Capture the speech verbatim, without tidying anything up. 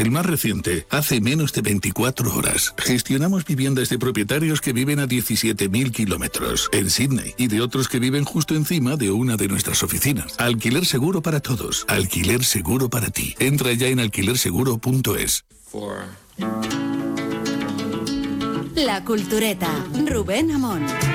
El más reciente, hace menos de veinticuatro horas. Gestionamos viviendas de propietarios que viven a diecisiete mil kilómetros en Sydney y de otros que viven justo encima de una de nuestras oficinas. Alquiler seguro para todos. Alquiler seguro para ti. Entra ya en alquiler seguro punto es. La Cultureta, Rubén Amón.